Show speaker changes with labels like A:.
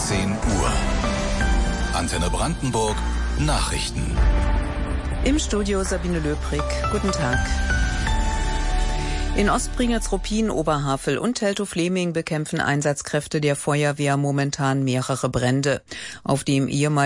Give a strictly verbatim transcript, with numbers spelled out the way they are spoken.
A: zehn Uhr. Antenne Brandenburg Nachrichten.
B: Im Studio Sabine Löbrig. Guten Tag. In Ostprignitz-Ruppin, Oberhavel und Teltow-Fleming bekämpfen Einsatzkräfte der Feuerwehr momentan mehrere Brände. Auf dem ehemaligen